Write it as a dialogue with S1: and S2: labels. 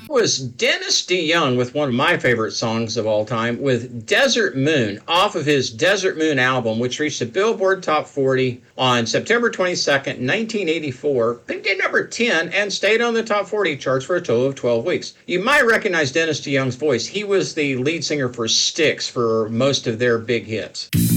S1: Was Dennis DeYoung with one of my favorite songs of all time with Desert Moon off of his Desert Moon album, which reached the Billboard Top 40 on September 22nd, 1984, peaked at number 10 and stayed on the top 40 charts for a total of 12 weeks. You might recognize Dennis DeYoung's voice. He was the lead singer for Styx for most of their big hits.